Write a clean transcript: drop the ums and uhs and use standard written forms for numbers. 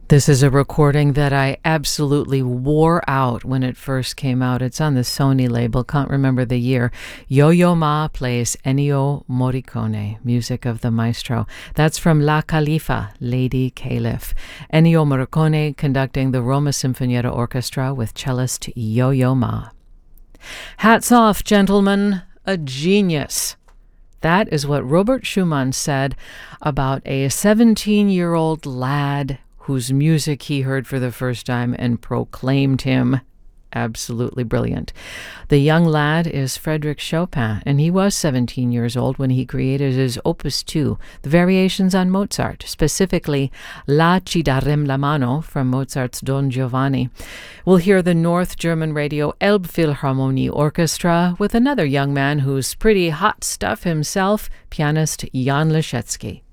This is a recording that I absolutely wore out when it first came out. It's on the Sony label, can't remember the year. Yo-Yo Ma plays Ennio Morricone, music of the maestro. That's from La Califa, Lady Caliph. Ennio Morricone conducting the Roma Sinfonietta Orchestra with cellist Yo-Yo Ma. Hats off, gentlemen, a genius. That is what Robert Schumann said about a 17-year-old lad whose music he heard for the first time and proclaimed him absolutely brilliant. The young lad is Frédéric Chopin, and he was 17 years old when he created his Opus 2, the variations on Mozart, specifically La ci darem la mano from Mozart's Don Giovanni. We'll hear the North German Radio Elbphilharmonie Orchestra with another young man who's pretty hot stuff himself, pianist Jan Leschetski.